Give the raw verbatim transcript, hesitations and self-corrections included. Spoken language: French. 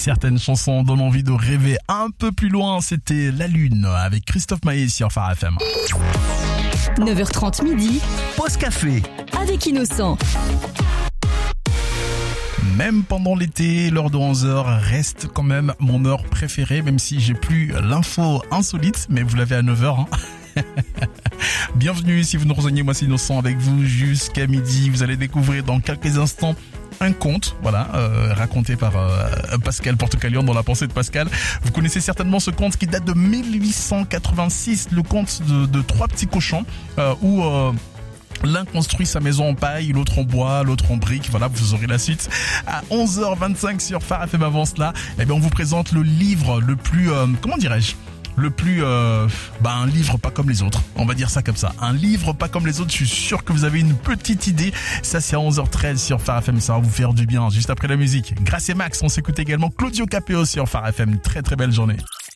Certaines chansons donnent envie de rêver un peu plus loin. C'était La Lune avec Christophe Maé sur Phare F M. neuf heures trente midi. Pause café. Avec Innocent. Même pendant l'été, l'heure de onze heures reste quand même mon heure préférée, même si j'ai plus l'info insolite, mais vous l'avez à neuf heures. Hein. Bienvenue si vous nous rejoignez, moi c'est Innocent avec vous jusqu'à midi. Vous allez découvrir dans quelques instants un conte, voilà, euh, raconté par euh, Pascal Portocalion dans La pensée de Pascal. Vous connaissez certainement ce conte qui date de mille huit cent quatre-vingt-six, le conte de, de trois petits cochons, euh, où... Euh, l'un construit sa maison en paille, l'autre en bois, l'autre en briques. Voilà, vous aurez la suite à onze heures vingt-cinq sur Phare F M. Avant cela, eh bien, on vous présente le livre le plus, euh, comment dirais-je, le plus, euh, bah, un livre pas comme les autres. On va dire ça comme ça. Un livre pas comme les autres. Je suis sûr que vous avez une petite idée. Ça, c'est à onze heures treize sur Phare F M. Ça va vous faire du bien juste après la musique. Grâce à Max, on s'écoute également Claudio Capéo sur Phare F M. Très très belle journée.